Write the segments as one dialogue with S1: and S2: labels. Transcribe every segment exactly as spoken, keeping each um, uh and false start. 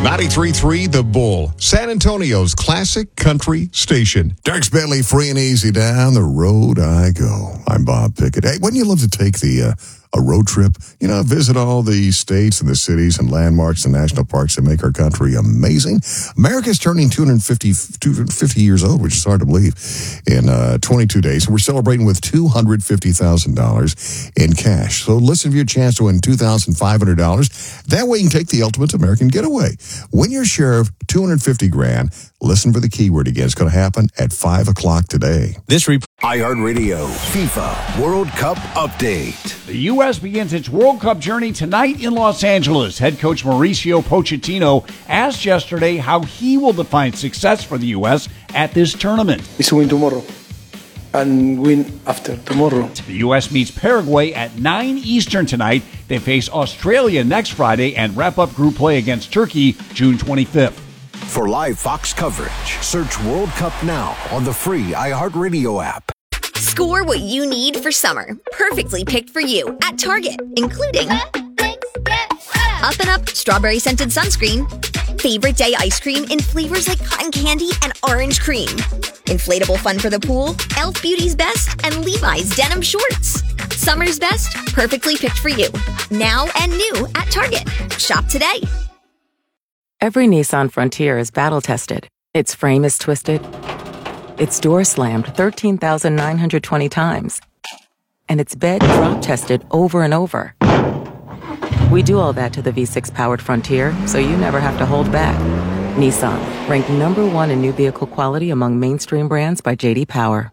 S1: ninety-three point three The Bull, San Antonio's classic country station. Dirks Bentley, free and easy down the road I go. I'm Bob Pickett. Hey, wouldn't you love to take the uh, a road trip? You know, visit all the states and the cities and landmarks and national parks that make our country amazing. America's turning two hundred fifty, two hundred fifty years old, which is hard to believe, in uh, twenty-two days. And we're celebrating with two hundred fifty thousand dollars in cash. So listen for your chance to win two thousand five hundred dollars. That way you can take the ultimate American getaway. Win your share of two hundred fifty grand. Listen for the keyword again. It's going to happen at five o'clock today.
S2: This report.
S3: iHeartRadio FIFA World Cup Update.
S4: The U S begins its World Cup journey tonight in Los Angeles. Head coach Mauricio Pochettino asked yesterday how he will define success for the U S at this tournament.
S5: It's win tomorrow and win after tomorrow.
S4: The U S meets Paraguay at nine Eastern tonight. They face Australia next Friday and wrap up group play against Turkey June twenty-fifth.
S3: For live Fox coverage, search World Cup Now on the free iHeartRadio app.
S6: Score what you need for summer. Perfectly picked for you at Target, including Up and Up strawberry scented sunscreen, favorite day ice cream in flavors like cotton candy and orange cream, inflatable fun for the pool, e l f Beauty's Best, and Levi's denim shorts. Summer's best, perfectly picked for you. Now and new at Target. Shop today.
S7: Every Nissan Frontier is battle-tested. Its frame is twisted. Its door slammed thirteen thousand nine hundred twenty times. And its bed drop-tested over and over. We do all that to the V six powered Frontier, so you never have to hold back. Nissan, ranked number one in new vehicle quality among mainstream brands by J D Power.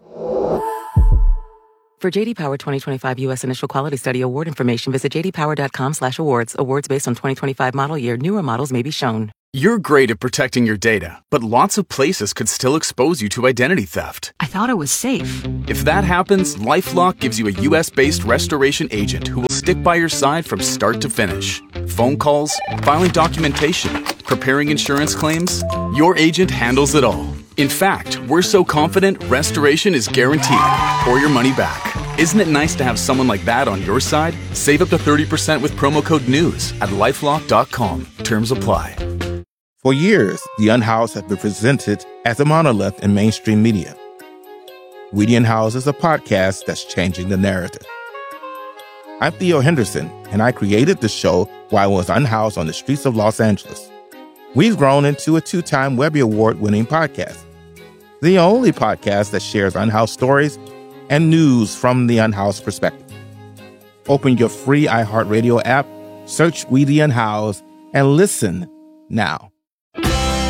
S7: For J D Power twenty twenty-five U S Initial Quality Study Award information, visit j d power dot com slash awards. Awards based on twenty twenty-five model year. Newer models may be shown.
S8: You're great at protecting your data, but lots of places could still expose you to identity theft.
S9: I thought it was safe.
S8: If that happens, LifeLock gives you a U S-based restoration agent who will stick by your side from start to finish. Phone calls, filing documentation, preparing insurance claims, your agent handles it all. In fact, we're so confident restoration is guaranteed or your money back. Isn't it nice to have someone like that on your side? Save up to thirty percent with promo code NEWS at lifelock dot com. Terms apply.
S10: For years, The Unhoused have been presented as a monolith in mainstream media. We The Unhoused is a podcast that's changing the narrative. I'm Theo Henderson, and I created the show while I was unhoused on the streets of Los Angeles. We've grown into a two-time Webby Award-winning podcast, the only podcast that shares unhoused stories and news from the unhoused perspective. Open your free iHeartRadio app, search We The Unhoused, and listen now.